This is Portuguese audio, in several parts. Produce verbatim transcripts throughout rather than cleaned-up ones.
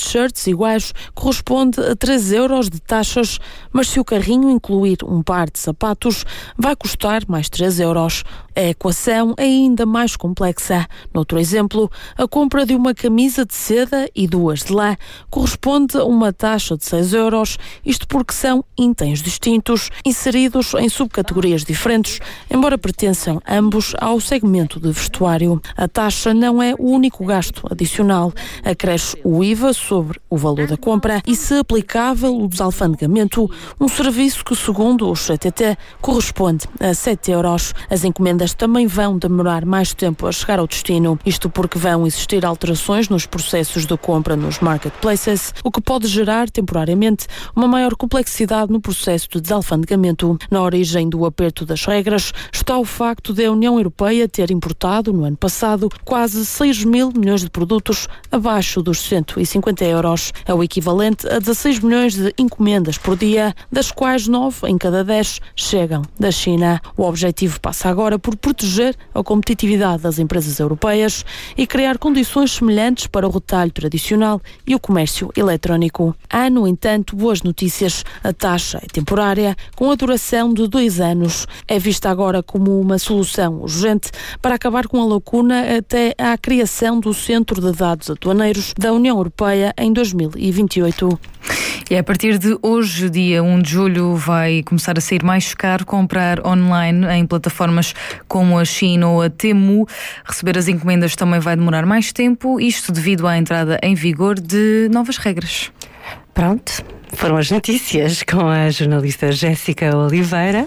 t-shirts iguais corresponde a três euros de taxas, mas se o carrinho incluir um par de sapatos, vai custar mais três euros. A equação é ainda mais complexa. Noutro exemplo, a compra de uma camisa de seda e duas de lã corresponde a uma taxa de seis euros, isto porque são itens distintos, inseridos em subcategorias diferentes, embora pertençam ambos ao segmento de vestuário. A taxa não é o único gasto adicional. Acresce o I V A sobre o valor da compra e, se aplicável o desalfandegamento, um serviço que, segundo o C T T, corresponde a sete euros. As encomendas também vão demorar mais tempo a chegar ao destino, isto porque vão existir alterações nos processos de compra nos marketplaces, o que pode gerar temporariamente uma maior complexidade no processo de desalfandegamento. Na origem do aperto das regras está o facto de a União Europeia ter importado, no ano passado, quase seis mil milhões de produtos abaixo dos cento e cinquenta euros. É o equivalente a dezasseis milhões de encomendas por dia, das quais nove em cada dez chegam da China. O objetivo passa agora por proteger a competitividade das empresas europeias e criar condições semelhantes para o retalho tradicional e o comércio eletrónico. Há, no entanto, boas notícias. A taxa é temporária, com a duração de dois anos. É vista agora como uma solução urgente para acabar com a lacuna até à criação do Centro de Dados Aduaneiros da União Europeia em dois mil e vinte e oito. E a partir de hoje, dia um de julho, vai começar a sair mais caro comprar online em plataformas como a Shein ou a Temu. Receber as encomendas também vai demorar mais tempo, isto devido à entrada em vigor de novas regras. Pronto, foram as notícias com a jornalista Jéssica Oliveira.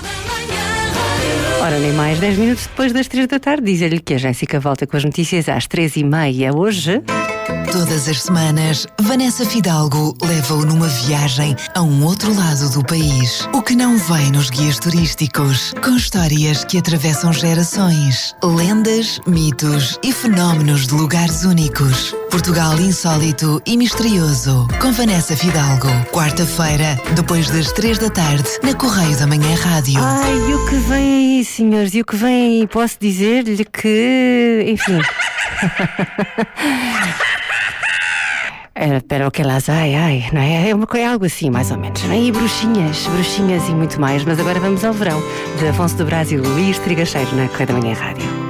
Ora, nem mais dez minutos depois das três da tarde, dizer-lhe que a Jéssica volta com as notícias às três e meia hoje. Todas as semanas, Vanessa Fidalgo leva-o numa viagem a um outro lado do país. O que não vem nos guias turísticos, com histórias que atravessam gerações, lendas, mitos e fenómenos de lugares únicos. Portugal insólito e misterioso, com Vanessa Fidalgo. Quarta-feira, depois das três da tarde, na Correio da Manhã Rádio. Ai, e o que vem aí, senhores? E o que vem aí? Posso dizer-lhe que... Enfim... Espera o que elas, ai, ai, não é? É, uma, é algo assim, mais ou menos. E bruxinhas, bruxinhas e muito mais. Mas agora vamos ao verão, de Afonso do Brasil e Luís Trigacheiro na Correio da Manhã Rádio.